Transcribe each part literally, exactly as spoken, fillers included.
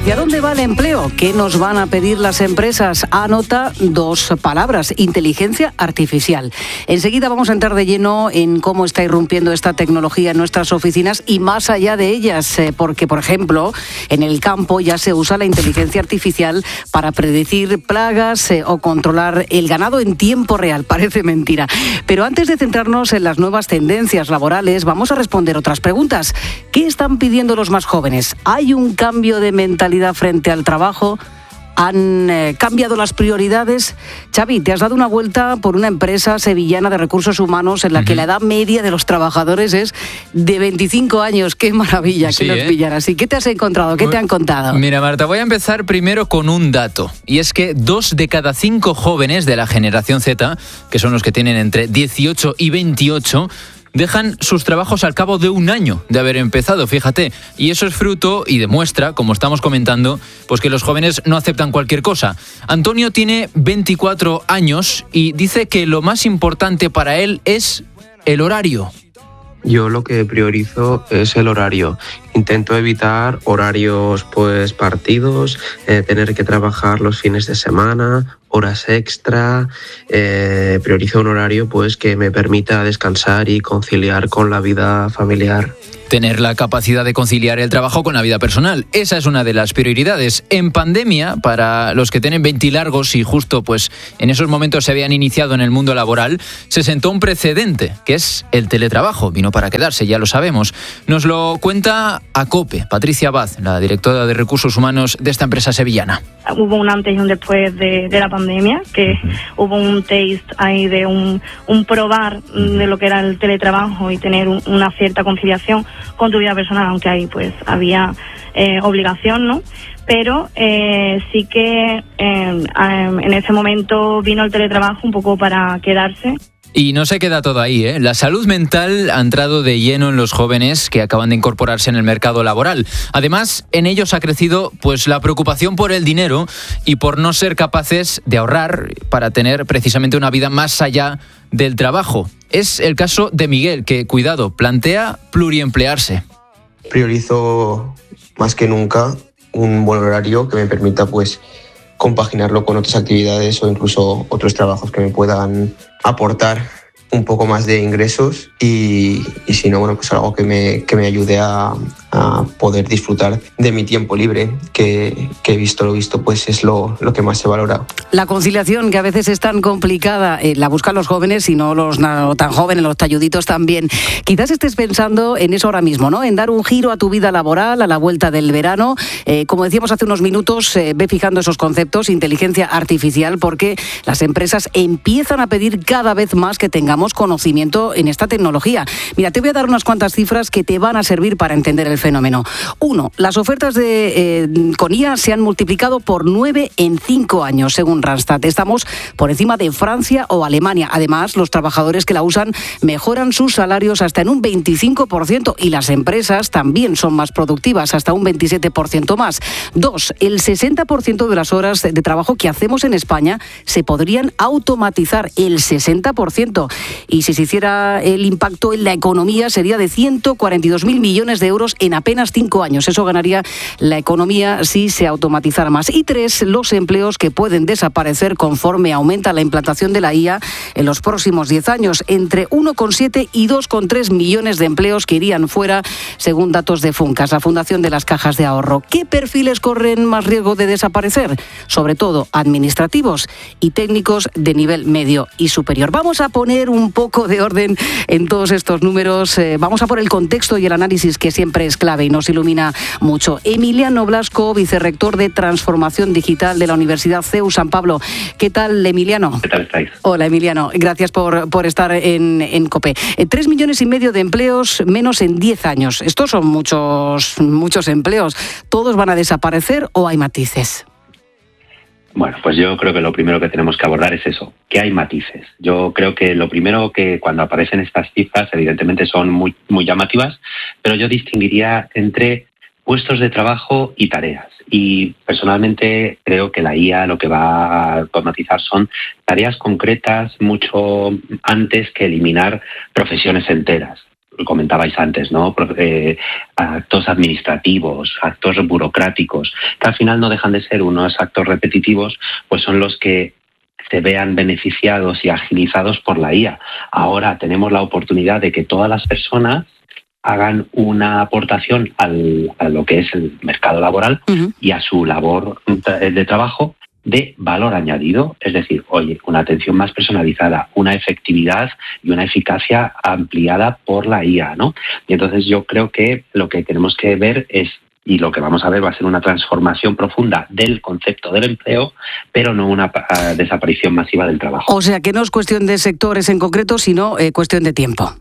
¿Hacia dónde va el empleo? ¿Qué nos van a pedir las empresas? Anota dos palabras: inteligencia artificial. Enseguida vamos a entrar de lleno en cómo está irrumpiendo esta tecnología en nuestras oficinas y más allá de ellas, porque, por ejemplo, en el campo ya se usa la inteligencia artificial para predecir plagas eh, o controlar el ganado en tiempo real. Parece mentira. Pero antes de centrarnos en las nuevas tendencias laborales, vamos a responder otras preguntas. ¿Qué están pidiendo los más jóvenes? ¿Hay un cambio de mentalidad frente al trabajo? ¿Han eh, cambiado las prioridades? Xavi, te has dado una vuelta por una empresa sevillana de recursos humanos en la uh-huh. que la edad media de los trabajadores es de veinticinco años. ¡Qué maravilla que sí, los ¿eh? pillan así! ¿Qué te has encontrado? ¿Qué te han contado? Mira, Marta, voy a empezar primero con un dato. Y es que dos de cada cinco jóvenes de la generación Z, que son los que tienen entre dieciocho y veintiocho, dejan sus trabajos al cabo de un año de haber empezado, fíjate. Y eso es fruto y demuestra, como estamos comentando, pues que los jóvenes no aceptan cualquier cosa. Antonio tiene veinticuatro años y dice que lo más importante para él es el horario. Yo lo que priorizo es el horario. Intento evitar horarios pues partidos, eh, tener que trabajar los fines de semana, horas extra. Eh, priorizo un horario pues que me permita descansar y conciliar con la vida familiar. Tener la capacidad de conciliar el trabajo con la vida personal. Esa es una de las prioridades. En pandemia, para los que tienen veinte largos y justo pues en esos momentos se habían iniciado en el mundo laboral, se sentó un precedente, que es el teletrabajo. Vino para quedarse, ya lo sabemos. Nos lo cuenta ACOPE, Patricia Abad, la directora de Recursos Humanos de esta empresa sevillana. Hubo un antes y un después de, de la pandemia, que uh-huh. hubo un taste ahí de un, un probar uh-huh. de lo que era el teletrabajo y tener un, una cierta conciliación con tu vida personal, aunque ahí pues había eh, obligación, ¿no? Pero eh, sí que eh, en ese momento vino el teletrabajo un poco para quedarse. Y no se queda todo ahí, ¿eh? La salud mental ha entrado de lleno en los jóvenes que acaban de incorporarse en el mercado laboral. Además, en ellos ha crecido pues la preocupación por el dinero y por no ser capaces de ahorrar para tener precisamente una vida más allá del trabajo. Es el caso de Miguel, que, cuidado, plantea pluriemplearse. Priorizo más que nunca un buen horario que me permita pues compaginarlo con otras actividades o incluso otros trabajos que me puedan aportar un poco más de ingresos y, y si no, bueno, pues algo que me, que me ayude a, a poder disfrutar de mi tiempo libre, que, que he visto lo visto, pues es lo, lo que más se valora. La conciliación, que a veces es tan complicada, eh, la buscan los jóvenes y no los no tan jóvenes, los talluditos también. Quizás estés pensando en eso ahora mismo, ¿no? En dar un giro a tu vida laboral a la vuelta del verano. Eh, como decíamos hace unos minutos, eh, ve fijando esos conceptos, inteligencia artificial, porque las empresas empiezan a pedir cada vez más que tengamos conocimiento en esta tecnología. Mira, te voy a dar unas cuantas cifras que te van a servir para entender el fenómeno. Uno, las ofertas de, eh, con I A se han multiplicado por nueve en cinco años, según Randstad. Estamos por encima de Francia o Alemania. Además, los trabajadores que la usan mejoran sus salarios hasta en un veinticinco por ciento y las empresas también son más productivas, hasta un veintisiete por ciento más. Dos, el sesenta por ciento de las horas de trabajo que hacemos en España se podrían automatizar, el sesenta por ciento. Y si se hiciera el impacto en la economía sería de ciento cuarenta y dos mil millones de euros en apenas cinco años. Eso ganaría la economía si se automatizara más. Y tres, los empleos que pueden desaparecer conforme aumenta la implantación de la I A en los próximos diez años. Entre uno coma siete y dos coma tres millones de empleos que irían fuera, según datos de Funcas, la Fundación de las Cajas de Ahorro. ¿Qué perfiles corren más riesgo de desaparecer? Sobre todo administrativos y técnicos de nivel medio y superior. Vamos a poner un poco de orden en todos estos números. Eh, vamos a por el contexto y el análisis, que siempre es clave y nos ilumina mucho. Emiliano Blasco, vicerrector de Transformación Digital de la Universidad C E U San Pablo. ¿Qué tal, Emiliano? ¿Qué tal estáis? Hola, Emiliano. Gracias por, por estar en, en COPE. Eh, tres millones y medio de empleos menos en diez años. Estos son muchos, muchos empleos. ¿Todos van a desaparecer o hay matices? Bueno, pues yo creo que lo primero que tenemos que abordar es eso, que hay matices. Yo creo que lo primero que cuando aparecen estas cifras, evidentemente son muy, muy llamativas, pero yo distinguiría entre puestos de trabajo y tareas. Y personalmente creo que la I A lo que va a automatizar son tareas concretas mucho antes que eliminar profesiones enteras. comentabais antes, ¿no? Eh, actos administrativos, actos burocráticos, que al final no dejan de ser unos actos repetitivos, pues son los que se vean beneficiados y agilizados por la I A. Ahora tenemos la oportunidad de que todas las personas hagan una aportación al, a lo que es el mercado laboral uh-huh. y a su labor de trabajo de valor añadido, es decir, oye, una atención más personalizada, una efectividad y una eficacia ampliada por la I A, ¿no? Y entonces yo creo que lo que tenemos que ver es, y lo que vamos a ver va a ser una transformación profunda del concepto del empleo, pero no una uh, desaparición masiva del trabajo. O sea, que no es cuestión de sectores en concreto, sino eh, cuestión de tiempo.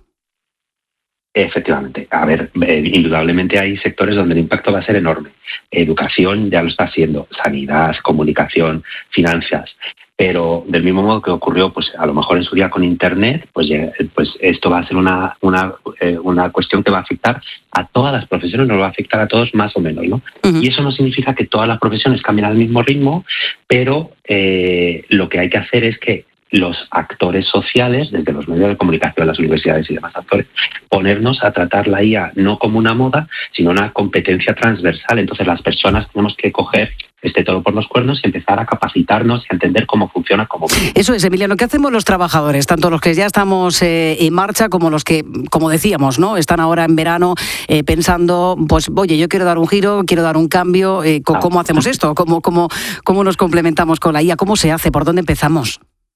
Efectivamente. A ver, eh, indudablemente hay sectores donde el impacto va a ser enorme. Educación ya lo está haciendo, sanidad, comunicación, finanzas. Pero del mismo modo que ocurrió, pues a lo mejor en su día con Internet, pues, pues esto va a ser una, una, eh, una cuestión que va a afectar a todas las profesiones, nos va a afectar a todos más o menos, ¿no? Uh-huh. Y eso no significa que todas las profesiones cambien al mismo ritmo, pero eh, lo que hay que hacer es que los actores sociales, desde los medios de comunicación, las universidades y demás actores, ponernos a tratar la I A no como una moda, sino una competencia transversal. Entonces las personas tenemos que coger este toro por los cuernos y empezar a capacitarnos y a entender cómo funciona como mínimo. Eso es, Emiliano. ¿Qué hacemos los trabajadores, tanto los que ya estamos eh, en marcha como los que, como decíamos, ¿no? están ahora en verano eh, pensando, pues, oye, yo quiero dar un giro, quiero dar un cambio, eh, ¿cómo ah. hacemos esto? ¿Cómo, cómo, ¿Cómo nos complementamos con la I A? ¿Cómo se hace? ¿Por dónde empezamos?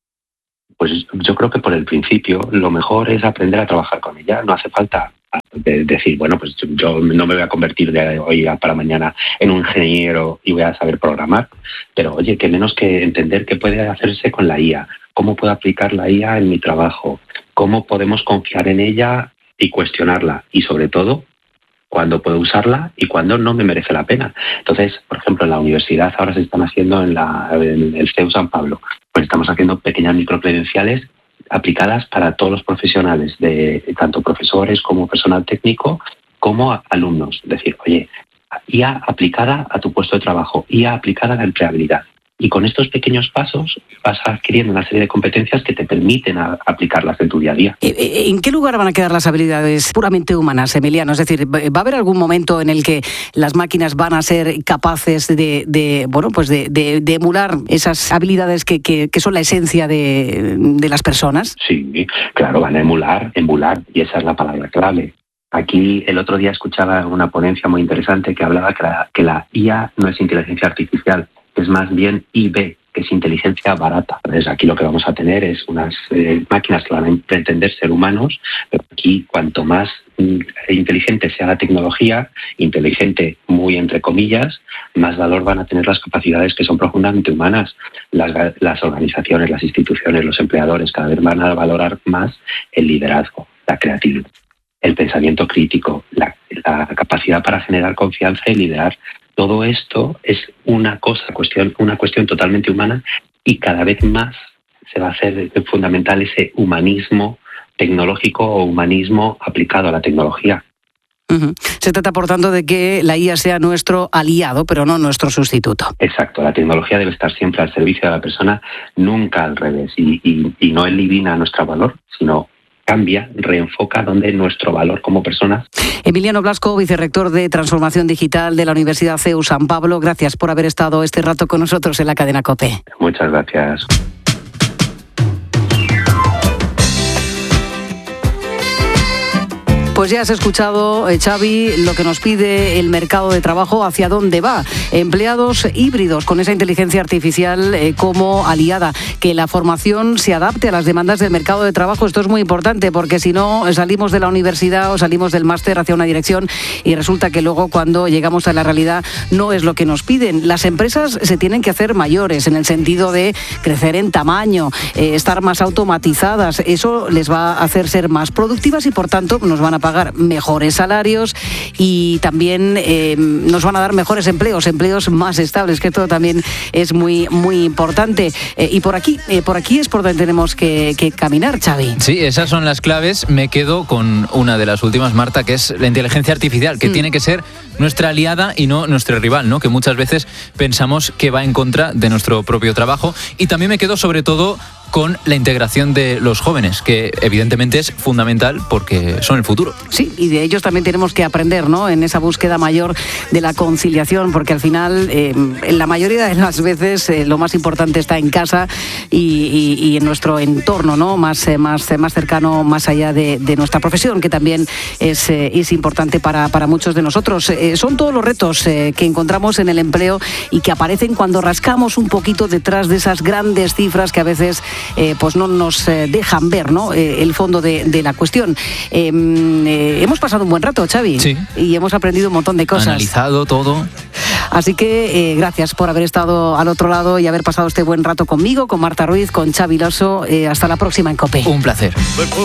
Pues yo creo que por el principio lo mejor es aprender a trabajar con ella. No hace falta decir, bueno, pues yo no me voy a convertir de hoy para mañana en un ingeniero y voy a saber programar, pero oye, que menos que entender qué puede hacerse con la I A, cómo puedo aplicar la I A en mi trabajo, cómo podemos confiar en ella y cuestionarla, y sobre todo, cuándo puedo usarla y cuándo no me merece la pena. Entonces, por ejemplo, en la universidad ahora se están haciendo en, la, en el C E U San Pablo, pues estamos haciendo pequeñas microcredenciales aplicadas para todos los profesionales, de tanto profesores como personal técnico, como alumnos. Es decir, oye, I A aplicada a tu puesto de trabajo, I A aplicada a la empleabilidad. Y con estos pequeños pasos vas adquiriendo una serie de competencias que te permiten a, aplicarlas en tu día a día. ¿En qué lugar van a quedar las habilidades puramente humanas, Emiliano? Es decir, ¿va a haber algún momento en el que las máquinas van a ser capaces de, de bueno, pues de, de, de emular esas habilidades que, que, que son la esencia de, de las personas? Sí, claro, van a emular, emular, y esa es la palabra clave. Aquí el otro día escuchaba una ponencia muy interesante que hablaba que la, que la I A no es inteligencia artificial, es más bien I B, que es inteligencia barata. Entonces aquí lo que vamos a tener es unas eh, máquinas que van a pretender ser humanos, pero aquí cuanto más mm, inteligente sea la tecnología, inteligente muy entre comillas, más valor van a tener las capacidades que son profundamente humanas. Las, las organizaciones, las instituciones, los empleadores cada vez van a valorar más el liderazgo, la creatividad, el pensamiento crítico, la, la capacidad para generar confianza y liderar. Todo esto es una cosa, cuestión, una cuestión totalmente humana, y cada vez más se va a hacer fundamental ese humanismo tecnológico o humanismo aplicado a la tecnología. Uh-huh. Se trata, por tanto, de que la I A sea nuestro aliado, pero no nuestro sustituto. Exacto, la tecnología debe estar siempre al servicio de la persona, nunca al revés, y, y, y no elimina nuestro valor, sino cambia, reenfoca donde nuestro valor como personas. Emiliano Blasco, vicerrector de Transformación Digital de la Universidad C E U San Pablo, gracias por haber estado este rato con nosotros en la cadena COPE. Muchas gracias. Pues ya has escuchado, eh, Xavi, lo que nos pide el mercado de trabajo, hacia dónde va. Empleados híbridos con esa inteligencia artificial eh, como aliada. Que la formación se adapte a las demandas del mercado de trabajo. Esto es muy importante, porque si no salimos de la universidad o salimos del máster hacia una dirección y resulta que luego cuando llegamos a la realidad no es lo que nos piden. Las empresas se tienen que hacer mayores en el sentido de crecer en tamaño, eh, estar más automatizadas. Eso les va a hacer ser más productivas y por tanto nos van a pagar mejores salarios y también eh, nos van a dar mejores empleos, empleos más estables, que esto también es muy muy importante. Eh, y por aquí, eh, por aquí es por donde tenemos que, que caminar, Xavi. Sí, esas son las claves. Me quedo con una de las últimas, Marta, que es la inteligencia artificial, que mm. tiene que ser nuestra aliada y no nuestro rival, ¿no? Que muchas veces pensamos que va en contra de nuestro propio trabajo. Y también me quedo sobre todo con la integración de los jóvenes, que evidentemente es fundamental porque son el futuro. Sí, y de ellos también tenemos que aprender, ¿no?, en esa búsqueda mayor de la conciliación, porque al final, eh, en la mayoría de las veces, eh, lo más importante está en casa y, y, y en nuestro entorno, ¿no?, más, eh, más, eh, más cercano, más allá de, de nuestra profesión, que también es, eh, es importante para, para muchos de nosotros. Eh, son todos los retos eh, que encontramos en el empleo y que aparecen cuando rascamos un poquito detrás de esas grandes cifras que a veces eh, pues no nos eh, dejan ver, ¿no?, eh, el fondo de, de la cuestión. Eh, eh, hemos pasado un buen rato, Xavi, sí, y hemos aprendido un montón de cosas. Analizado todo. Así que eh, gracias por haber estado al otro lado y haber pasado este buen rato conmigo, con Marta Ruiz, con Xavi Loso. Eh, hasta la próxima en COPE. Un placer.